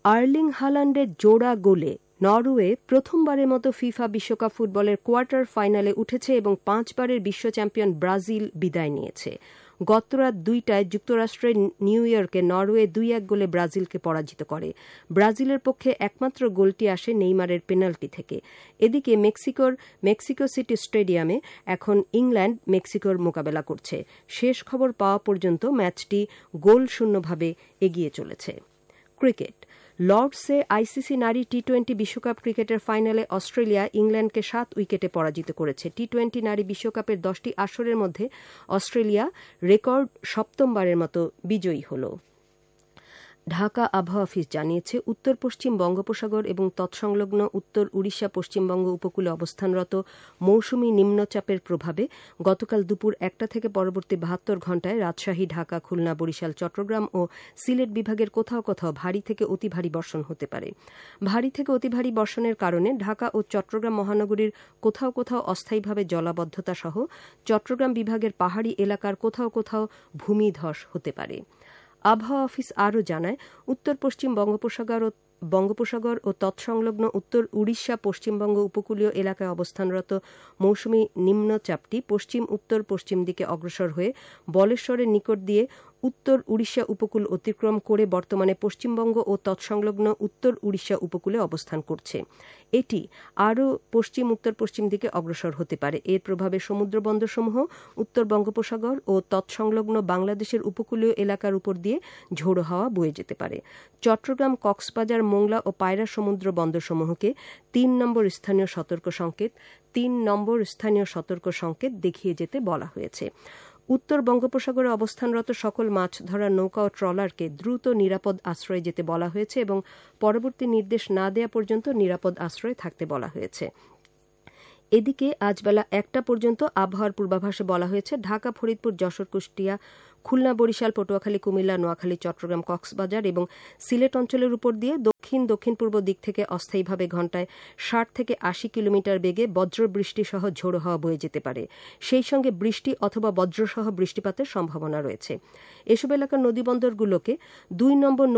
Erling হালান্ডের জোড়া গোলে Norway প্রথমবারের মতো ফিফা বিশ্বকাপ ফুটবলের কোয়ার্টার ফাইনালে উঠেছে এবং 5 বারের বিশ্ব চ্যাম্পিয়ন ব্রাজিল বিদায় নিয়েছে। গতরাত 2টায় যুক্তরাষ্ট্রের নিউ ইয়র্কে নরওয়ে 2-1 গোলে ব্রাজিলকে পরাজিত করে। ব্রাজিলের পক্ষে একমাত্র গোলটি আসে নেইমারের পেনাল্টি থেকে। এদিকে মেক্সিকো সিটি স্টেডিয়ামে এখন ইংল্যান্ড মেক্সিকোর মোকাবেলা করছে। শেষ খবর পাওয়া পর্যন্ত ম্যাচটি গোলশূন্যভাবে এগিয়ে চলেছে। ক্রিকেট। লর্ডসে আইসিসি নারী টি-20 বিশ্বকাপ ক্রিকেটের ফাইনালে অস্ট্রেলিয়া ইংল্যান্ডকে 7 উইকেটে পরাজিত করেছে। টি-20 নারী বিশ্বকাপের 10টি আসরের মধ্যে অস্ট্রেলিয়া রেকর্ড সপ্তমবারের মতো বিজয়ী হল। ঢাকা আবহাওয়া অফিস জানিয়েছে, উত্তর পশ্চিম বঙ্গোপসাগর এবং তৎসংলগ্ন উত্তর উড়িষ্যা পশ্চিমবঙ্গ উপকূলে অবস্থানরত মৌসুমী নিম্নচাপের প্রভাবে গতকাল দুপুর 1টা থেকে পরবর্তী 72 ঘণ্টায় রাজশাহী, ঢাকা, খুলনা, বরিশাল, চট্টগ্রাম ও সিলেট বিভাগের কোথাও কোথাও ভারী থেকে অতি ভারী বর্ষণ হতে পারে। ভারী থেকে অতি ভারী বর্ষণের কারণে ঢাকা ও চট্টগ্রাম মহানগরীর কোথাও কোথাও অস্থায়ীভাবে জলাবদ্ধতা সহ চট্টগ্রাম বিভাগের পাহাড়ি এলাকার কোথাও কোথাও ভূমিধস হতে পারে। আবহাওয়া অফিস আরও জানায়, উত্তর পশ্চিম বঙ্গোপসাগর ও তৎসংলগ্ন উত্তর উড়িষ্যা পশ্চিমবঙ্গ উপকূলীয় এলাকায় অবস্থানরত মৌসুমী নিম্নচাপটি পশ্চিম উত্তর পশ্চিম দিকে অগ্রসর হয়ে বলেশ্বরের নিকট দিয়ে উত্তর উড়িষ্যা উপকূল অতিক্রম করে বর্তমানে পশ্চিমবঙ্গ ও তৎসংলগ্ন উত্তর উড়িষ্যা উপকূলে অবস্থান করছে। এটি আরও পশ্চিম উত্তর পশ্চিম দিকে অগ্রসর হতে পারে। এর প্রভাবে সমুদ্রবন্দরসমূহ উত্তর বঙ্গোপসাগর ও তৎসংলগ্ন বাংলাদেশের উপকূলীয় এলাকার উপর দিয়ে ঝোড়ো হাওয়া বয়ে যেতে পারে। চট্টগ্রাম, কক্সবাজার, মোংলা ও পায়রা সমুদ্র বন্দরসমূহকে 3 নম্বর স্থানীয় সতর্ক সংকেত দেখিয়ে যেতে বলা হয়েছে। উত্তর বঙ্গোপসাগরে অবস্থানরত সকল মাছ ধরার নৌকা ও ট্রলারকে দ্রুত নিরাপদ আশ্রয়ে যেতে বলা হয়েছে এবং পরবর্তী নির্দেশ না দেওয়া পর্যন্ত নিরাপদ আশ্রয়ে থাকতে বলা হয়েছে। এদিকে আজ বেলা 1টা পর্যন্ত আবহাওয়ার পূর্বাভাসে বলা হয়েছে, ঢাকা, ফরিদপুর, যশোর, কুষ্টিয়া, খুলনা, বরিশাল, পটুয়াখালী, কুমিল্লা, নোয়াখালী, চট্টগ্রাম, কক্সবাজার এবং সিলেট অঞ্চলের উপর দিয়ে দক্ষিণ পূর্ব দিক থেকে অস্থায়ীভাবে ঘণ্টায় 60 থেকে 80 কিলোমিটার বেগে বজ্রবৃষ্টি সহ ঝোড়ো হাওয়া বয়ে যেতে পারে। সেই সঙ্গে বৃষ্টি অথবা বজ্রসহ বৃষ্টিপাতের সম্ভাবনা রয়েছে। এসব এলাকার নদীবন্দরগুলোকে 2 নম্বর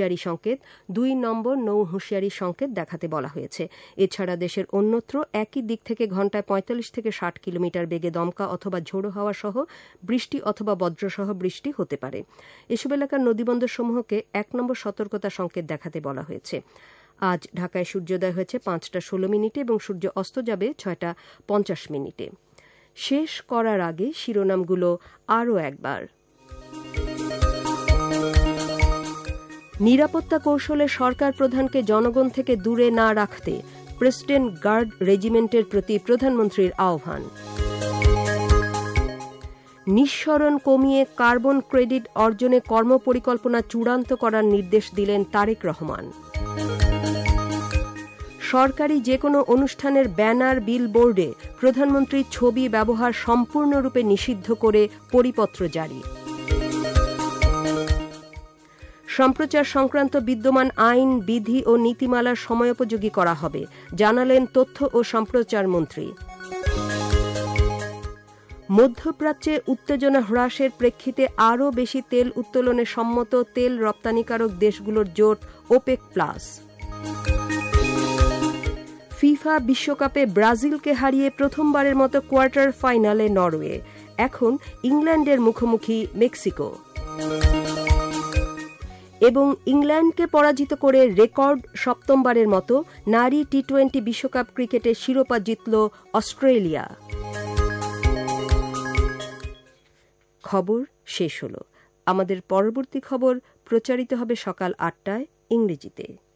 নৌ হুঁশিয়ারি সংকেত দেখাতে বলা হয়েছে। এছাড়া দেশের অন্যত্র একই দিক থেকে ঘণ্টায় 45 থেকে 60 কিলোমিটার বেগে দমকা অথবা ঝোড়ো হাওয়া সহ বৃষ্টি অথবা বজ্রসহ বৃষ্টি হতে পারে। এসব এলাকার নদীবন্দরসমূহকে 1 নম্বর সতর্কতা সংকেত দেখাতে বলা হয়েছে। আজ ঢাকায় সূর্যোদয় হয়েছে 5টা 16 মিনিটে এবং সূর্য অস্ত যাবে 6টা 50 মিনিটে। শেষ করার আগে শিরোনামগুলো আরও একবার। নিরাপত্তা কৌশলে সরকার প্রধানকে জনগণ থেকে দূরে না রাখতে প্রেসিডেন্ট গার্ড রেজিমেন্টের প্রতি প্রধানমন্ত্রীর আহ্বান। নিঃসরণ কমিয়ে কার্বন ক্রেডিট অর্জনে কর্মপরিকল্পনা চূড়ান্ত করার নির্দেশ দিলেন তারেক রহমান। সরকারি যে কোনো অনুষ্ঠানের ব্যানার, বিলবোর্ডে প্রধানমন্ত্রীর ছবি ব্যবহার সম্পূর্ণরূপে নিষিদ্ধ করে পরিপত্র জারি। সম্প্রচার সংক্রান্ত বিদ্যমান আইন, বিধি ও নীতিমালার সময়োপযোগী করা হবে, জানালেন তথ্য ও সম্প্রচার মন্ত্রী। মধ্যপ্রাচ্যে উত্তেজনা হ্রাসের প্রেক্ষিতে আরও বেশি তেল উত্তোলনে সম্মত তেল রপ্তানিকারক দেশগুলোর জোট ওপেক প্লাস। ফিফা বিশ্বকাপে ব্রাজিলকে হারিয়ে প্রথমবারের মতো কোয়ার্টার ফাইনালে নরওয়ে, এখন ইংল্যান্ডের মুখোমুখি মেক্সিকো। এবং ইংল্যান্ডকে পরাজিত করে রেকর্ড সপ্তমবারের মতো নারী টি-20 বিশ্বকাপ ক্রিকেটের শিরোপা জিতল অস্ট্রেলিয়া। খবর শেষ হলো। আমাদের পরবর্তী খবর প্রচারিত হবে সকাল 8টায় ইংরেজিতে।